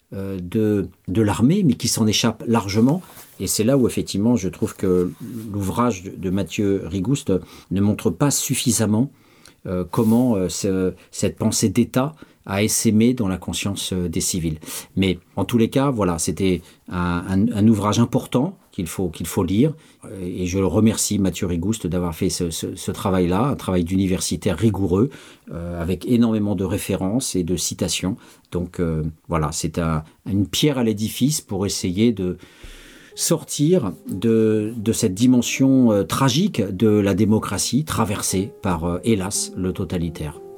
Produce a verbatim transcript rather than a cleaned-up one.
euh, de, de l'armée, mais qui s'en échappe largement. Et c'est là où, effectivement, je trouve que l'ouvrage de, de Mathieu Rigouste ne montre pas suffisamment euh, comment euh, ce, cette pensée d'État a essaimé dans la conscience euh, des civils. Mais en tous les cas, voilà, c'était un, un, un ouvrage important qu'il faut, qu'il faut lire. Et je remercie Mathieu Rigouste d'avoir fait ce, ce, ce travail-là, un travail d'universitaire rigoureux, euh, avec énormément de références et de citations. Donc euh, voilà, c'est un, une pierre à l'édifice pour essayer de sortir de, de cette dimension euh, tragique de la démocratie traversée par, euh, hélas, le totalitaire.